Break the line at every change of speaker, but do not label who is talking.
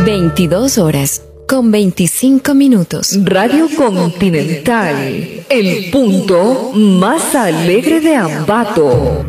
22 horas con 25 minutos.
Radio Continental, el punto más alegre de Ambato.